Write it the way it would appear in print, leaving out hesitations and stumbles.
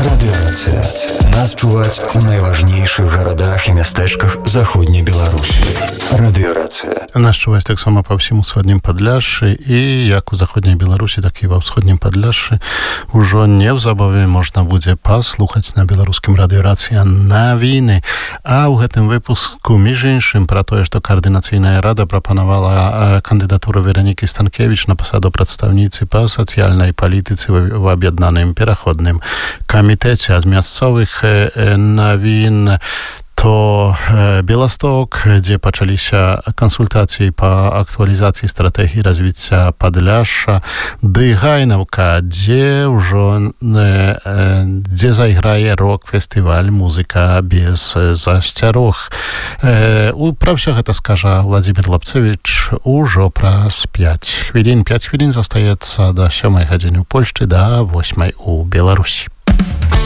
Радыёрацыя. Нас чуваць у найважнейшых гарадах і мястэчках заходняй Беларусі. Радыёрацыя. Нас чуваць таксама па ўсім усходнім Падляшшы, і як у заходняй Беларусі, так і ва ўсходнім Падляшшы ужо неўзабаве можна будзе паслухаць на беларускім радыёрацыя навіны. А ў гэтым выпуску, між іншым, пра тое, што Каардынацыйная рада прапанавала кандыдатуру Веранікі Станкевіч на пасаду прадстаўніцы па сацыяльнай палітыцы в аб'яднаным пераходным камітэце. А з мясцовых навін то Беласток, дзе пачаліся кансультацыі па актуалізацыі стратэгіі развіцця Падляшша, ды Гайнаўка, дзе зайграе рок-фестываль «Музыка без засцярог». Пра ўсё гэта скажа Владзімір Лапцевіч ужо праз 5 хвілін. 5 хвілін застаецца да 7 гадзіны ў Польшчы, да 8 у Беларусі.